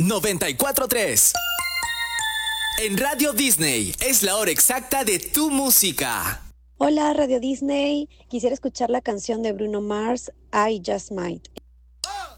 94.3. En Radio Disney es la hora exacta de tu música. Hola Radio Disney, quisiera escuchar la canción de Bruno Mars, I Just Might.